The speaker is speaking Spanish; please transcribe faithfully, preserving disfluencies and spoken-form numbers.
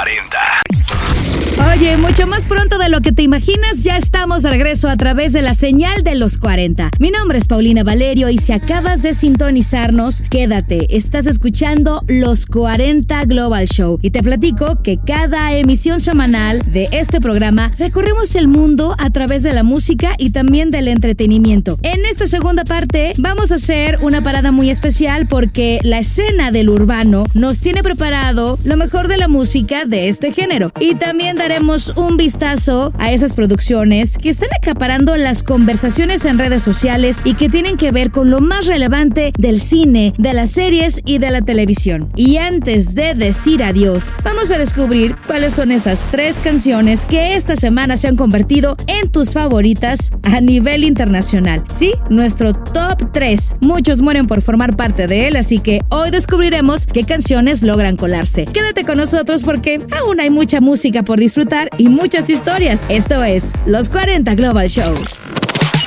cuarenta. Oye, mucho más pronto de lo que te imaginas, ya estamos de regreso a través de la señal de los cuarenta. Mi nombre es Paulina Valerio y si acabas de sintonizarnos, quédate, estás escuchando Los cuarenta Global Show. Y te platico que cada emisión semanal de este programa recorremos el mundo a través de la música y también del entretenimiento. En esta segunda parte vamos a hacer una parada muy especial porque la escena del urbano nos tiene preparado lo mejor de la música de este género. Y también daremos un vistazo a esas producciones que están acaparando las conversaciones en redes sociales y que tienen que ver con lo más relevante del cine, de las series y de la televisión. Y antes de decir adiós, vamos a descubrir cuáles son esas tres canciones que esta semana se han convertido en tus favoritas a nivel internacional. Sí, nuestro top tres. Muchos mueren por formar parte de él, así que hoy descubriremos qué canciones logran colarse. Quédate con nosotros porque aún hay mucha música por disfrutar y muchas historias. Esto es Los cuarenta Global Show.